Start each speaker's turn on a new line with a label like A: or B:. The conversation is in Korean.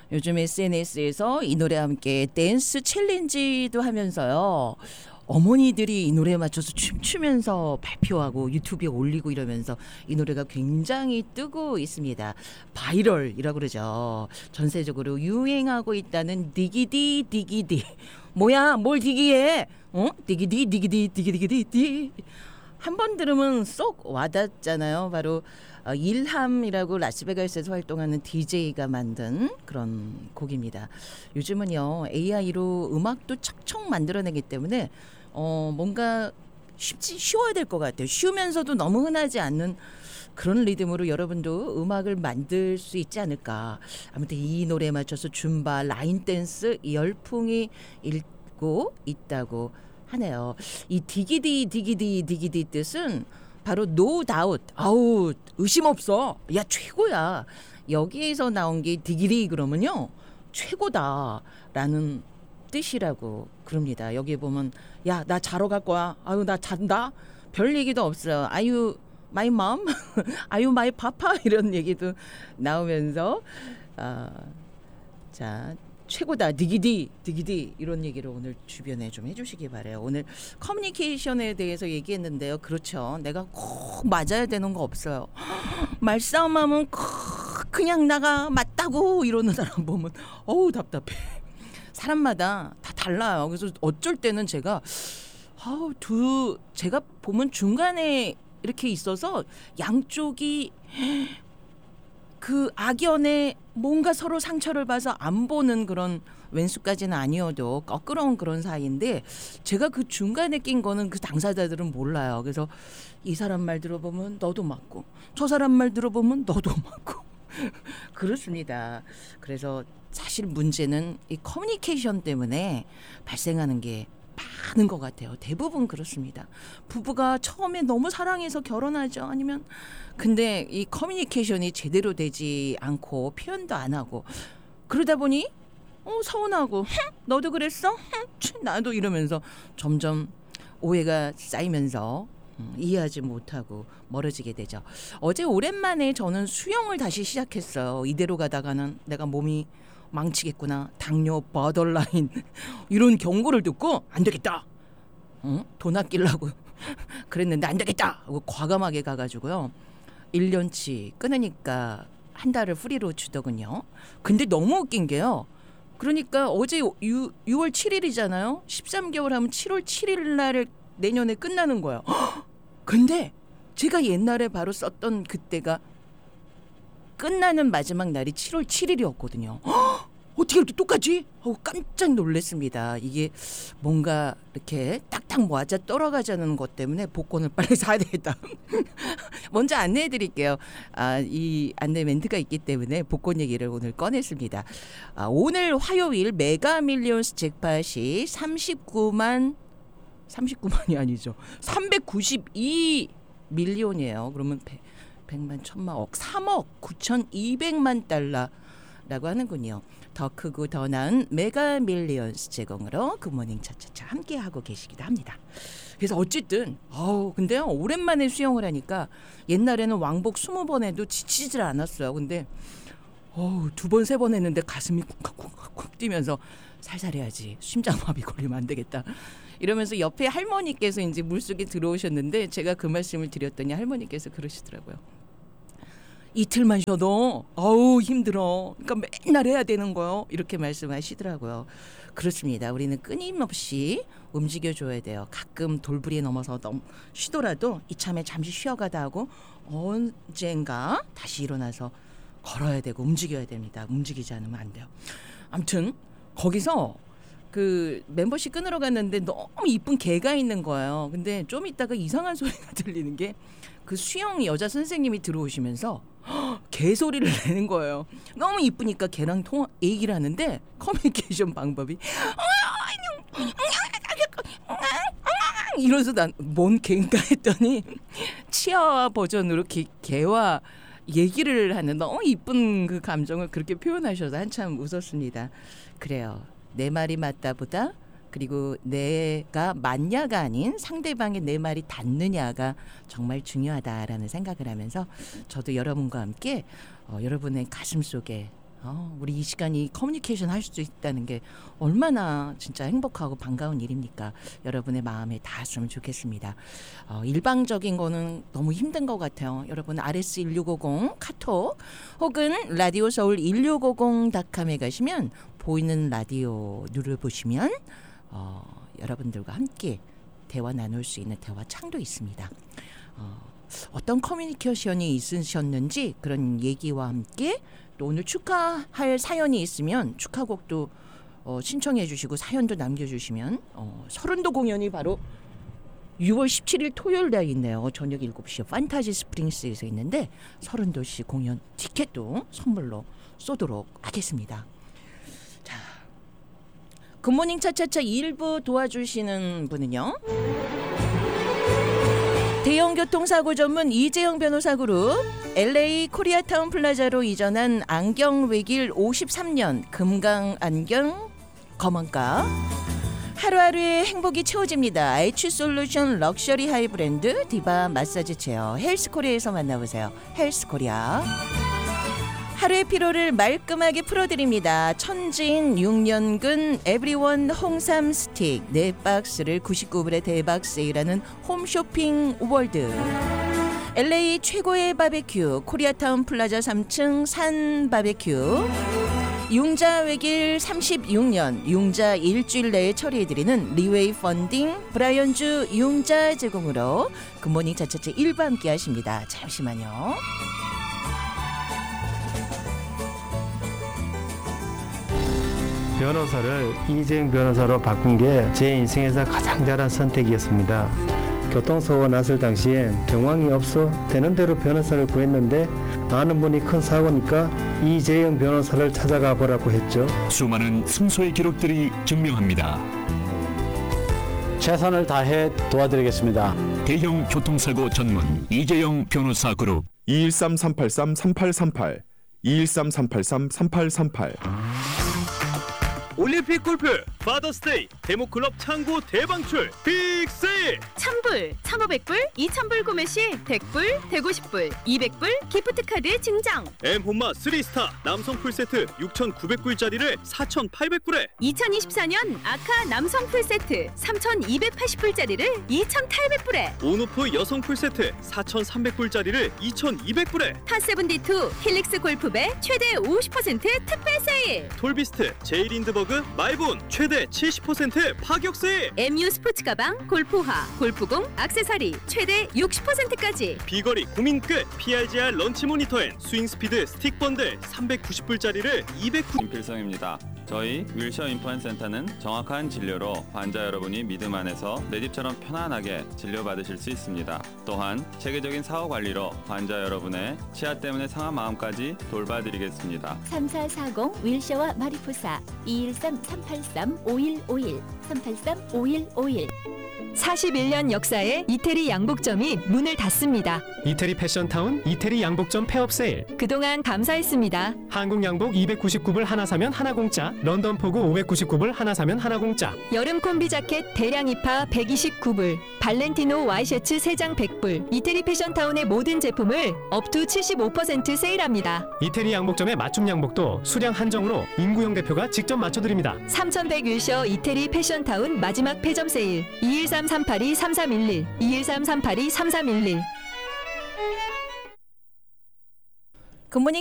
A: 요즘 SNS에서 이 노래와 함께 댄스 챌린지도 하면서요. 어머니들이 이 노래에 맞춰서 춤추면서 발표하고 유튜브에 올리고 이러면서 이 노래가 굉장히 뜨고 있습니다. 바이럴이라고 그러죠. 전세적으로 유행하고 있다는 디기디 디기디. 뭐야 뭘 디기해? 디기디 디기디 디기디기디 디. 한 번 들으면 쏙 와닿잖아요. 바로 일함이라고 라스베가스에서 활동하는 DJ가 만든 그런 곡입니다. 요즘은요 AI로 음악도 척척 만들어내기 때문에 뭔가 쉬워야 될 것 같아요. 쉬우면서도 너무 흔하지 않는 그런 리듬으로 여러분도 음악을 만들 수 있지 않을까. 아무튼 이 노래에 맞춰서 줌바, 라인 댄스 열풍이 일고 있다고 하네요. 이 디기디 디기디 디기디 뜻은 바로 no doubt. 아우 의심 없어. 야 최고야. 여기에서 나온 게 디기디 그러면요 최고다라는 뜻이라고 그럽니다. 여기 보면 야 나 자러 갈 거야. 아유 나 잔다. 별 얘기도 없어요. 아유 my mom, 아유 my papa 이런 얘기도 나오면서 자 최고다 디기디 디기디 이런 얘기를 오늘 주변에 좀 해주시기 바래요. 오늘 커뮤니케이션에 대해서 얘기했는데요. 그렇죠. 내가 꼭 맞아야 되는 거 없어요. 말싸움하면 그냥 나가 맞다고 이러는 사람 보면 어우 답답해. 사람마다 다 달라요. 그래서 어쩔 때는 제가 제가 보면 중간에 이렇게 있어서 양쪽이 그 악연에 뭔가 서로 상처를 봐서 안 보는 그런 왼수까지는 아니어도 껄끄러운 그런 사이인데 제가 그 중간에 낀 거는 그 당사자들은 몰라요. 그래서 이 사람 말 들어보면 너도 맞고 저 사람 말 들어보면 너도 맞고 그렇습니다. 그래서 사실 문제는 이 커뮤니케이션 때문에 발생하는 게 많은 것 같아요. 대부분 그렇습니다. 부부가 처음에 너무 사랑해서 결혼하죠. 아니면 근데 이 커뮤니케이션이 제대로 되지 않고 표현도 안 하고 그러다 보니 서운하고 너도 그랬어? 나도 이러면서 점점 오해가 쌓이면서 이해하지 못하고 멀어지게 되죠. 어제 오랜만에 저는 수영을 다시 시작했어요. 이대로 가다가는 내가 몸이 망치겠구나. 당뇨, 버더라인 이런 경고를 듣고 안 되겠다. 돈 아끼려고 그랬는데 안 되겠다 하고 과감하게 가가지고요. 1년치 끊으니까 한 달을 프리로 주더군요. 근데 너무 웃긴 게요. 그러니까 어제 6월 7일이잖아요. 13개월 하면 7월 7일 날 내년에 끝나는 거예요. 근데 제가 옛날에 바로 썼던 그때가 끝나는 마지막 날이 7월 7일이었거든요. 어떻게 이렇게 똑같지? 하고 깜짝 놀랐습니다. 이게 뭔가 이렇게 딱딱 맞아 떨어가자는 것 때문에 복권을 빨리 사야 되겠다. 먼저 안내해 드릴게요. 이 안내 멘트가 있기 때문에 복권 얘기를 오늘 꺼냈습니다. 오늘 화요일 메가 밀리언스 잭팟이 39만이 아니죠. 392 밀리언이에요. 그러면 100만, 1000만, 억, 3억 9,200만 달러라고 하는군요. 더 크고 더 나은 메가 밀리언스 제공으로 굿모닝 차차차 함께하고 계시기도 합니다. 그래서 어쨌든 근데요 오랜만에 수영을 하니까 옛날에는 왕복 20번 해도 지치질 않았어요. 근데 2번, 3번 했는데 가슴이 쿵쿵쿵쿵 뛰면서 살살 해야지. 심장마비 걸리면 안 되겠다. 이러면서 옆에 할머니께서 이제 물속에 들어오셨는데 제가 그 말씀을 드렸더니 할머니께서 그러시더라고요. 이틀만 쉬어도 힘들어. 그러니까 맨날 해야 되는 거요. 이렇게 말씀하시더라고요. 그렇습니다. 우리는 끊임없이 움직여줘야 돼요. 가끔 돌부리에 넘어서 쉬더라도 이참에 잠시 쉬어가다 하고 언젠가 다시 일어나서 걸어야 되고 움직여야 됩니다. 움직이지 않으면 안 돼요. 아무튼 거기서 그 멤버십 끊으러 갔는데 너무 이쁜 개가 있는 거예요. 근데 좀 있다가 이상한 소리가 들리는 게 그 수영 여자 선생님이 들어오시면서 개 소리를 내는 거예요. 너무 이쁘니까 개랑 얘기를 하는데 커뮤니케이션 방법이 이러면서 난 뭔 개인가 했더니 치아와 버전으로 개와 얘기를 하는 너무 이쁜 그 감정을 그렇게 표현하셔서 한참 웃었습니다. 그래요. 내 말이 맞다 보다 그리고 내가 맞냐가 아닌 상대방의 내 말이 닿느냐가 정말 중요하다라는 생각을 하면서 저도 여러분과 함께 여러분의 가슴 속에 우리 이 시간이 커뮤니케이션 할 수 있다는 게 얼마나 진짜 행복하고 반가운 일입니까? 여러분의 마음에 닿았으면 좋겠습니다. 일방적인 거는 너무 힘든 것 같아요. 여러분 RS1650 카톡 혹은 라디오 서울 1650.com에 가시면 보이는 라디오 눌러보시면 여러분들과 함께 대화 나눌 수 있는 대화 창도 있습니다. 어떤 커뮤니케이션이 있으셨는지 그런 얘기와 함께 또 오늘 축하할 사연이 있으면 축하곡도 신청해 주시고 사연도 남겨주시면 서른도 공연이 바로 6월 17일 토요일 날 있네요. 저녁 7시에 판타지 스프링스에서 있는데 서른도시 공연 티켓도 선물로 쏘도록 하겠습니다. 자, 굿모닝 차차차 1부 도와주시는 분은요. 대형 교통사고 전문 이재영 변호사 그룹 LA 코리아타운 플라자로 이전한 안경 외길 53년 금강 안경 검언가 하루하루의 행복이 채워집니다. H솔루션 럭셔리 하이브랜드 디바 마사지 체어 헬스코리아에서 만나보세요. 헬스코리아 하루의 피로를 말끔하게 풀어드립니다. 천진 6년근 에브리원 홍삼 스틱 4박스를 99불에 대박 세일하는 홈쇼핑 월드 LA 최고의 바베큐 코리아타운 플라자 3층 산 바베큐 융자 외길 36년 융자 일주일 내에 처리해드리는 리웨이 펀딩 브라이언주 융자 제공으로 굿모닝 차차차 1부 함께 하십니다. 잠시만요.
B: 변호사를 이재영 변호사로 바꾼 게 제 인생에서 가장 잘한 선택이었습니다. 교통사고 났을 당시엔 경황이 없어 되는 대로 변호사를 구했는데 아는 분이 큰 사고니까 이재영 변호사를 찾아가 보라고 했죠.
C: 수많은 승소의 기록들이 증명합니다.
D: 최선을 다해 도와드리겠습니다.
C: 대형 교통사고 전문 이재영 변호사 그룹
E: 213-383-3838 213-383-3838
F: 올림픽 골프 파더스데이 데모클럽 창고 대방출 빅세일
G: $1,000불, $1,500불, $2,000불 구매 시 $100불, $150불, $200불 기프트카드 증정.
F: 엠혼마 3스타 남성 풀세트 6,900불짜리를 4,800불에
G: 2024년 아카 남성 풀세트 3,280불짜리를 2,800불에
F: 온오프 여성 풀세트 4,300불짜리를 2,200불에
G: 파72 힐릭스 골프배 최대 50% 특별 세일.
F: 톨비스트 제이린드버그 마이본 최대 70% 파격 세일.
G: MU 스포츠 가방, 골프화, 골프공, 액세서리 최대 60%까지.
F: 비거리 고민 끝 PRGR 런치 모니터 앤 스윙 스피드 스틱 번들 390불짜리를 209.
H: 김필성입니다. 저희 윌셔 임플란트 센터는 정확한 진료로 환자 여러분이 믿음 안에서 내 집처럼 편안하게 진료받으실 수 있습니다. 또한 체계적인 사후 관리로 환자 여러분의 치아 때문에 상한 마음까지 돌봐드리겠습니다.
I: 3440 윌셔와 마리포사 213-383-5151 383-5151
J: 41년 역사의 이태리 양복점이 문을 닫습니다.
K: 이태리 패션타운 이태리 양복점 폐업 세일.
J: 그동안 감사했습니다.
K: 한국 양복 299불 하나 사면 하나 공짜. 런던 포구 599불 하나 사면 하나 공짜.
J: 여름 콤비 자켓 대량 입하 129불. 발렌티노 와이셔츠 3장 100불. 이태리 패션타운의 모든 제품을 업투 75% 세일합니다.
K: 이태리 양복점의 맞춤 양복도 수량 한정으로 임구영 대표가 직접 맞춰드립니다.
J: 3100 윌셔 이태리 패션타운 마지막 폐점 세일. 213-382-3311 213-382-3311
A: 굿모닝